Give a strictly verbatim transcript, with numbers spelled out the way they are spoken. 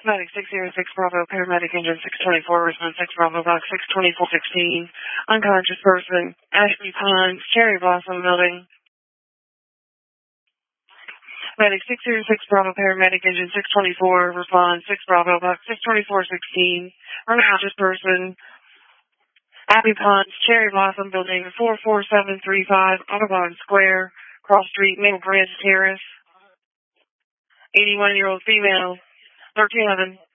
Medic six zero six Bravo, paramedic engine six twenty-four, response six Bravo, box six twenty-four sixteen, unconscious person, Ashby Pines, Cherry Blossom Building. Medic six zero six Bravo, paramedic engine six twenty-four, response six Bravo, box six twenty-four sixteen, unconscious person, Ashby Pines, Cherry Blossom Building, four four seven three five, Audubon Square, Cross Street, Maple Branch Terrace, eighty-one-year-old female, thirteen eleven.